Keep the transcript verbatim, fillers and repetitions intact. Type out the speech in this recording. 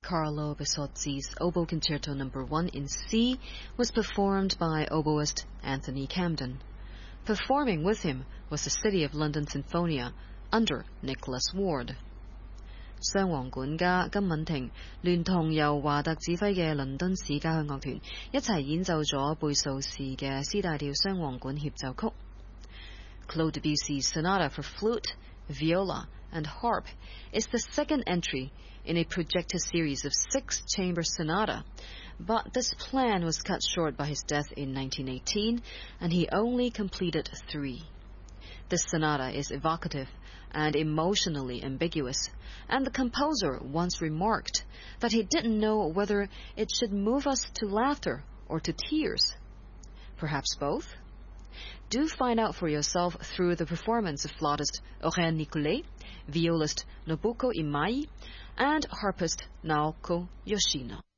Carlo Besozzi's Oboe Concerto number one in C was performed by oboist Anthony Camden. Performing with him was the City of London Sinfonia under Nicholas Ward. 雙簧管家金敏婷聯同由華特指揮嘅倫敦市交響樂團一齊演奏咗貝素士嘅 C 大調雙簧管協奏曲。Claude Debussy's Sonata for Flute, Viola, and Harp is the second entry in a projected series of six chamber sonata, but this plan was cut short by his death in nineteen eighteen, and he only completed three. This sonata is evocative and emotionally ambiguous, and the composer once remarked that he didn't know whether it should move us to laughter or to tears. Perhaps both? Do find out for yourself through the performance of flautist Aurélien Nicolet, violist Nobuko Imai, and harpist Naoko Yoshino.